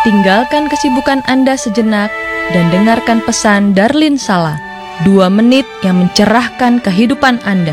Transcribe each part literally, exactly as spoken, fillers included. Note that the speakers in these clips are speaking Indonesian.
Tinggalkan kesibukan Anda sejenak dan dengarkan pesan Darlin Sala, dua menit yang mencerahkan kehidupan Anda.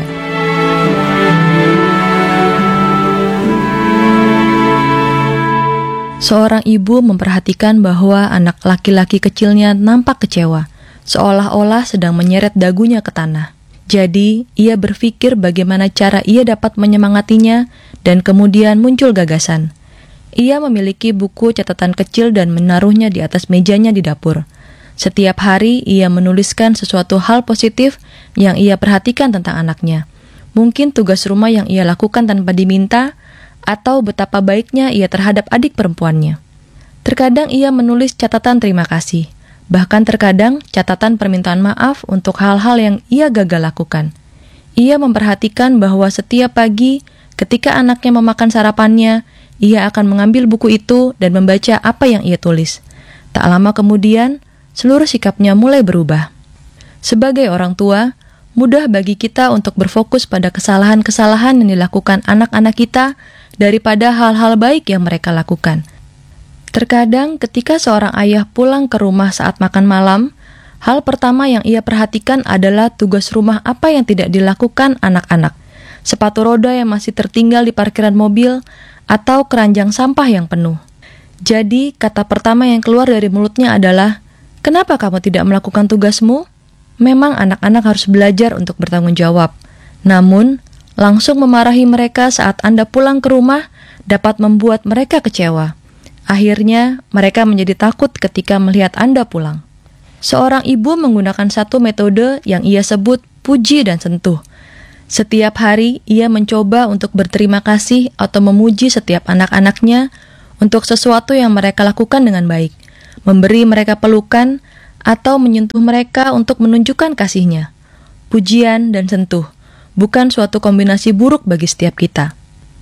Seorang ibu memperhatikan bahwa anak laki-laki kecilnya nampak kecewa, seolah-olah sedang menyeret dagunya ke tanah. Jadi, ia berpikir bagaimana cara ia dapat menyemangatinya, dan kemudian muncul gagasan. Ia memiliki buku catatan kecil dan menaruhnya di atas mejanya di dapur. Setiap hari, ia menuliskan sesuatu hal positif yang ia perhatikan tentang anaknya. Mungkin tugas rumah yang ia lakukan tanpa diminta, atau betapa baiknya ia terhadap adik perempuannya. Terkadang ia menulis catatan terima kasih. Bahkan terkadang catatan permintaan maaf untuk hal-hal yang ia gagal lakukan. Ia memperhatikan bahwa setiap pagi ketika anaknya memakan sarapannya, ia akan mengambil buku itu dan membaca apa yang ia tulis. Tak lama kemudian, seluruh sikapnya mulai berubah. Sebagai orang tua, mudah bagi kita untuk berfokus pada kesalahan-kesalahan yang dilakukan anak-anak kita daripada hal-hal baik yang mereka lakukan. Terkadang ketika seorang ayah pulang ke rumah saat makan malam, hal pertama yang ia perhatikan adalah tugas rumah apa yang tidak dilakukan anak-anak. Sepatu roda yang masih tertinggal di parkiran mobil, atau keranjang sampah yang penuh. Jadi, kata pertama yang keluar dari mulutnya adalah, "Kenapa kamu tidak melakukan tugasmu?" Memang anak-anak harus belajar untuk bertanggung jawab. Namun, langsung memarahi mereka saat Anda pulang ke rumah dapat membuat mereka kecewa. Akhirnya, mereka menjadi takut ketika melihat Anda pulang. Seorang ibu menggunakan satu metode yang ia sebut puji dan sentuh. Setiap hari, ia mencoba untuk berterima kasih atau memuji setiap anak-anaknya untuk sesuatu yang mereka lakukan dengan baik, memberi mereka pelukan, atau menyentuh mereka untuk menunjukkan kasihnya. Pujian dan sentuh bukan suatu kombinasi buruk bagi setiap kita.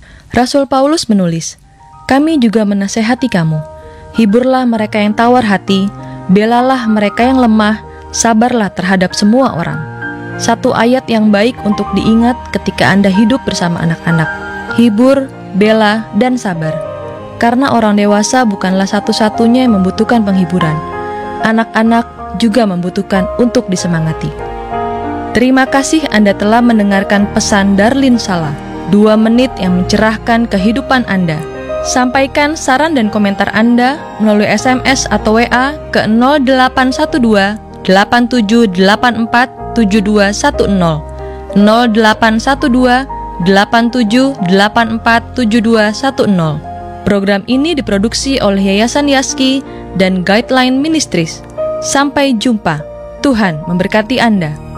Rasul Paulus menulis, "Kami juga menasehati kamu, hiburlah mereka yang tawar hati, belalah mereka yang lemah, sabarlah terhadap semua orang." Satu ayat yang baik untuk diingat ketika Anda hidup bersama anak-anak. Hibur, bela, dan sabar. Karena orang dewasa bukanlah satu-satunya yang membutuhkan penghiburan. Anak-anak juga membutuhkan untuk disemangati. Terima kasih Anda telah mendengarkan pesan Darlin Sala, dua menit yang mencerahkan kehidupan Anda. Sampaikan saran dan komentar Anda melalui S M S atau W A ke nol delapan satu dua delapan tujuh delapan empat tujuh dua satu nol nol delapan satu dua delapan tujuh delapan empat tujuh dua satu nol. Program ini diproduksi oleh Yayasan Yaski dan Guideline Ministries. Sampai jumpa. Tuhan memberkati Anda.